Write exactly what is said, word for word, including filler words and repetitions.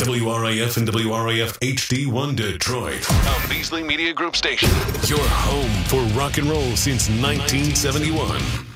W R A F and W R A F H D one Detroit. A Beasley Media Group station. Your home for rock and roll since nineteen seventy-one.